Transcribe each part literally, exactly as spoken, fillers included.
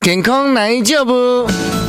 健康来照无？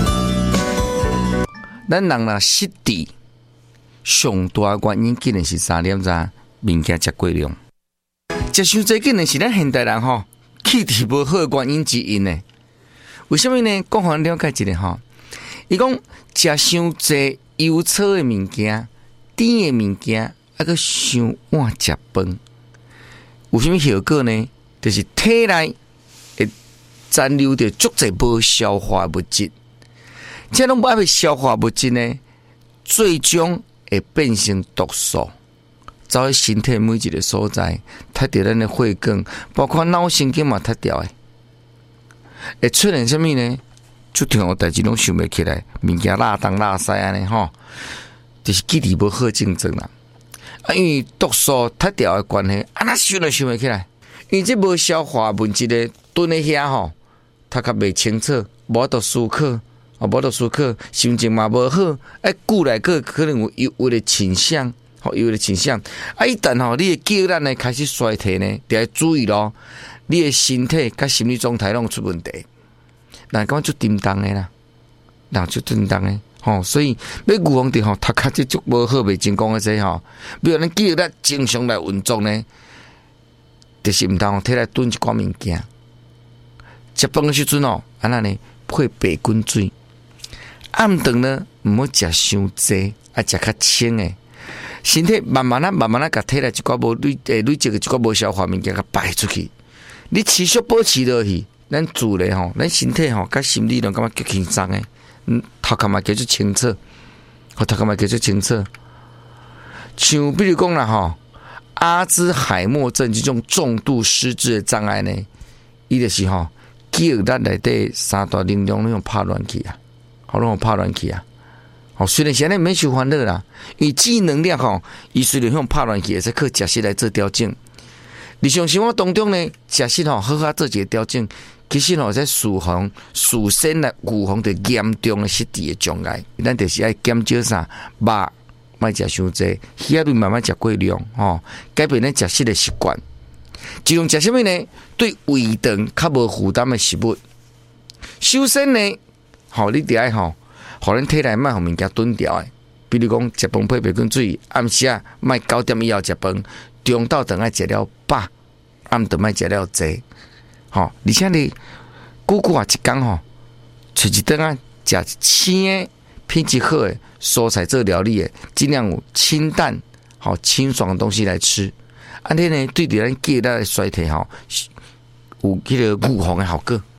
咱人若失智，上大原因竟然是三点咋？物件食过量，食伤济竟然是咱现代人吼气质无好的原因之一呢？为什么呢？讲互咱了解一下吼。伊讲食伤济油炒的物件、甜的物件，啊个伤晚食饭，有啥物效果呢？就是体内会残留着足侪无消化物质，这拢无爱被消化物质呢，最终会变成毒素，走去身体每一个所在，踢掉咱的血管，包括脑神经嘛踢掉的，会出现什么呢？最重要代志拢想袂起来，物件拉东拉西安尼吼，就是记忆无好症状啦。啊，因为毒素踢掉的关系，啊，那想都想袂起来，因为这无消化物质的蹲在遐吼。他较袂清楚，无得思考，啊，无得思考，心情嘛无好，哎，久来个可能有忧郁的倾向，吼，忧郁的倾向。啊，一旦吼，你的记忆力呢开始衰退呢，就要注意咯，你的身体甲心理状态拢出问题，人讲就叮当的啦，人就叮当的，吼，所以要预防着吼，读较即足无好袂成功的这吼，比如咱记忆力正常来运作呢，就是毋通体内囤一寡物件。食饭的时阵哦，安那呢配白滚水。暗顿呢，唔好食伤济，啊食较清诶。身体慢慢啊、慢慢啊，甲体内一寡无累诶累积嘅一寡无消化物件，甲排出去。你持续保持落去，咱自然吼，咱身体吼，甲心理拢感觉极轻松诶。嗯，头壳嘛叫做清澈，吼头壳嘛叫做清澈。像比如讲啦吼，阿兹海默症这种重度失智的障碍呢，伊就是吼。记忆力内底三大能量拢用拍乱去啊，好拢用拍乱去啊。好，虽然现在免受烦恼啦，因为记忆能量吼，伊虽然用拍乱去，会使靠食食来做调整。日常生活当中呢，食食吼好好做一个调整，其实吼在预防、事先来预防着严重的失智的障碍。咱就是爱减少啥肉，莫食伤济，虾类慢慢食过量，吼，改变咱食食的习惯。尽量食什么呢？对胃肠较无负担的食物。首先呢，吼你得爱吼，互咱体内莫互物件炖掉的。比如讲，食饭配白滚水，暗时啊莫九点以后食饭，中昼顿爱食了饱，暗顿莫食了济。吼，而且你久久啊一工吼，找一顿啊食青的、品质好的蔬菜做料理的，尽量有清淡、好清爽的东西来吃。安尼呢，对着咱记忆力的衰退吼，有迄个预防的效果。